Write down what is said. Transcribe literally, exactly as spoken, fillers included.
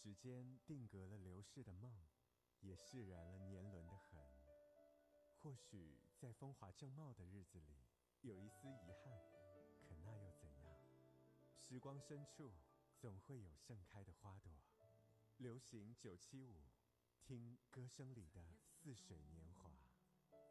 时间定格了流逝的梦，也释然了年轮的痕。或许在风华正茂的日子里有一丝遗憾，可那又怎样？时光深处总会有盛开的花朵。流行九七五，听歌声里的似水年华。